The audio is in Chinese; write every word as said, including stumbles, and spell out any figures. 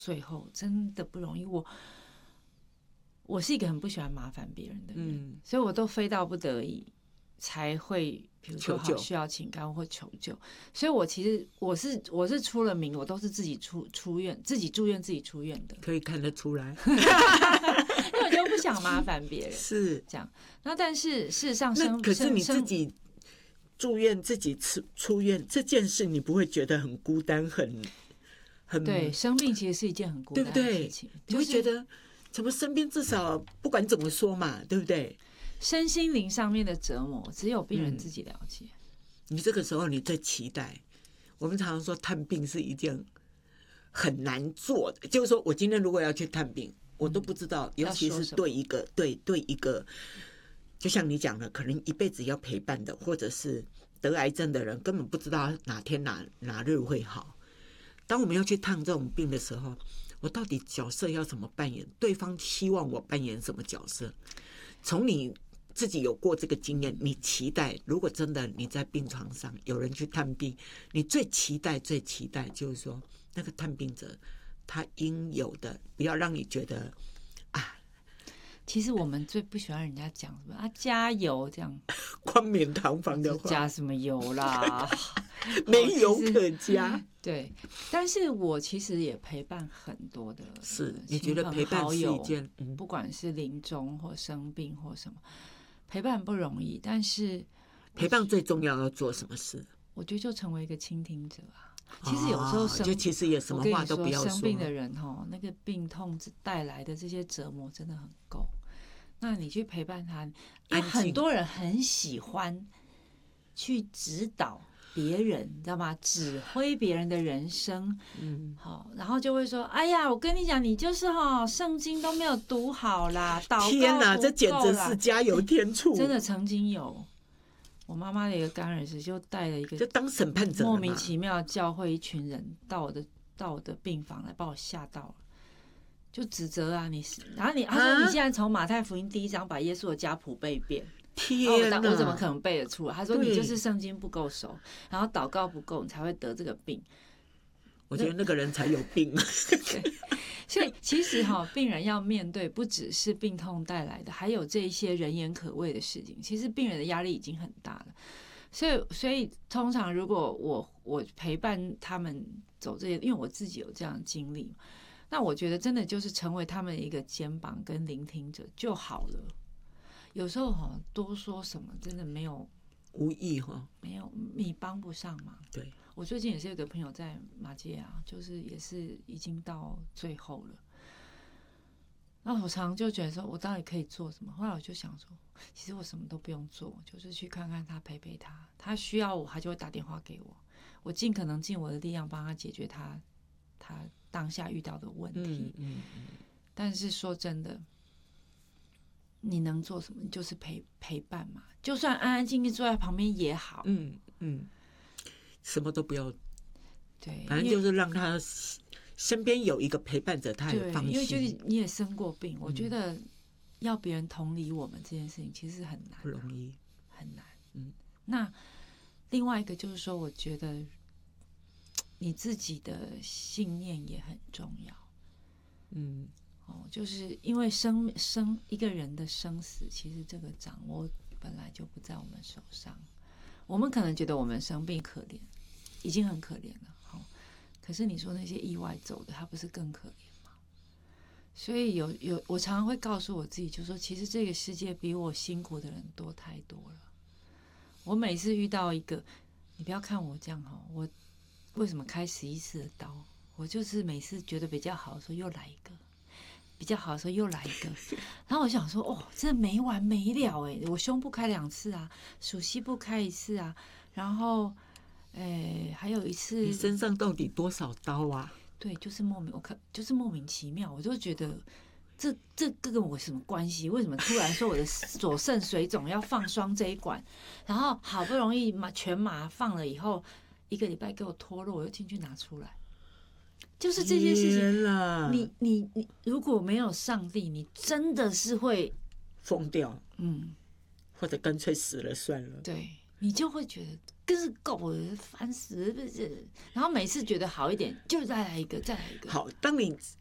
最后真的不容易。我我是一个很不喜欢麻烦别人的人，嗯、所以我都非到不得已才会，比如说好需要请干或求救。所以我其实我是我是出了名，我都是自己出出院，自己住院自己出院的， 可以看得出来。 因为我就不想麻烦别人， 是这样。那但是事实上生， 那可是你自己住院自己出出院这件事，你不会觉得很孤单很？ 对，生病其实是一件很孤单的事情， 对不对？你会觉得怎么身边至少不管怎么说嘛，对不对？ 身心灵上面的折磨，只有病人自己了解。 嗯、你这个时候你最期待，我们常常说探病是一件很难做的，就是说我今天如果要去探病，我都不知道，嗯、尤其是对一个对对一个，就像你讲的，可能一辈子要陪伴的，或者是得癌症的人，根本不知道哪天哪哪日会好。当我们要去探这种病的时候，我到底角色要怎么扮演？对方希望我扮演什么角色？从你自己有过这个经验，你期待如果真的你在病床上有人去探病，你最期待最期待就是说那个探病者他应有的，不要让你觉得啊。 其实我们最不喜欢人家讲什么啊加油这样， 冠冕堂皇的话， 加什么油啦？ 没油可加。 对，但是我其实也陪伴很多的， 是你觉得陪伴是一件， 嗯、不管是临终或生病或什么，陪伴不容易。但是陪伴最重要要做什么事？ 我觉得就成为一个倾听者啊。其实有时候生， 哦、就其实也什么话都不要说。 生病的人哈，那个病痛带来的这些折磨真的很够。那你去陪伴他，因为很多人很喜欢去指导别人，你知道吗？指挥别人的人生，嗯，好，然后就会说：“哎呀，我跟你讲，你就是哈、哦，圣经都没有读好啦，祷告天哪，这简直是加油添醋！” 真的曾经有，我妈妈的一个干儿子就带了一个， 就当审判者， 莫名其妙教会一群人到我的到我的病房来，把我吓到了。就指责啊你，然后你他说你现在从马太福音第一章把耶稣的家谱背一遍， 天哪、 哦，我怎么可能背得出来？他说你就是圣经不够熟，然后祷告不够，你才会得这个病。 我觉得那个人才有病。 对，所以其实哈、哦，病人要面对不只是病痛带来的，还有这一些人言可畏的事情。其实病人的压力已经很大了，所以所以通常如果我我陪伴他们走这些，因为我自己有这样的经历。那我觉得真的就是成为他们一个肩膀跟聆听者就好了。有时候哈，多说什么真的没有无益哈， 没有你帮不上忙。 对， 我最近也是有个朋友在马街啊，就是也是已经到最后了。那我常常就觉得说，我到底可以做什么？后来我就想说，其实我什么都不用做，就是去看看他，陪陪他。他需要我，他就会打电话给我，我尽可能尽我的力量帮他解决他他。当下遇到的问题，嗯嗯嗯、但是说真的，你能做什么？你就是陪陪伴嘛，就算安安静静坐在旁边也好， 嗯嗯，什么都不要， 对， 反正就是让他身边有一个陪伴者，他也放心。 因为就是你也生过病，我觉得要别人同理我们这件事情其实很难、啊， 不容易， 很难。嗯，那另外一个就是说，我觉得。你自己的信念也很重要，嗯，哦，就是因为生生一个人的生死，其实这个掌握本来就不在我们手上。我们可能觉得我们生病可怜，已经很可怜了，哦，可是你说那些意外走的，他不是更可怜吗？所以有有，我常常会告诉我自己，就说其实这个世界比我辛苦的人多太多了。我每次遇到一个，你不要看我这样哈，我。为什么开十一次的刀？我就是每次觉得比较好的时候又来一个，比较好的时候又来一个，然后我想说，哦，真的没完没了哎！我胸部开两次啊，属膝部开一次啊，然后，哎，还有一次， 你身上到底多少刀啊？ 对，就是莫名，我看就是莫名其妙，我就觉得这这这跟我什么关系？为什么突然说我的左肾水肿要放双这一管？然后好不容易麻全麻放了以后。一个礼拜给我脱落，我又进去拿出来，就是这些事情。你你你，如果没有上帝，你真的是会疯掉，嗯，或者干脆死了算了。 对，你就会觉得真是够了，烦死了，不是？然后每次觉得好一点，就再来一个，再来一个。 好，当你